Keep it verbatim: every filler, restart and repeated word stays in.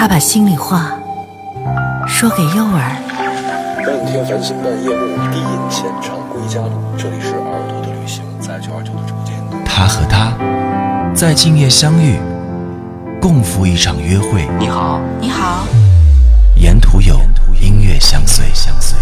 他把心里话说给诱儿。 半天繁星半夜幕，低吟浅唱归家路。这里是耳朵的旅行，在九二九的直播间。 他和她在今夜相遇，共赴一场约会。 你好， 你好， 沿途有音乐相随相随。